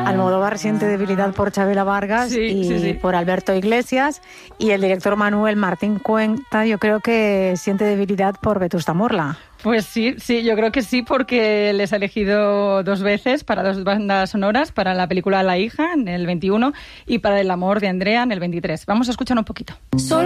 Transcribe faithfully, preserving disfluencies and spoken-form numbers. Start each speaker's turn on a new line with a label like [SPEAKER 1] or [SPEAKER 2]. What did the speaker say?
[SPEAKER 1] Almodóvar siente debilidad por Chabela Vargas
[SPEAKER 2] Sí,
[SPEAKER 1] y
[SPEAKER 2] sí, sí.
[SPEAKER 1] por Alberto Iglesias, y el director Manuel Martín Cuenta yo creo que siente debilidad por Vetusta Morla.
[SPEAKER 2] Pues sí, sí, yo creo que sí, porque les ha elegido dos veces para dos bandas sonoras, para la película La hija en el veintiuno y para El amor de Andrea en el veintitrés. Vamos a escuchar un poquito.
[SPEAKER 3] Solo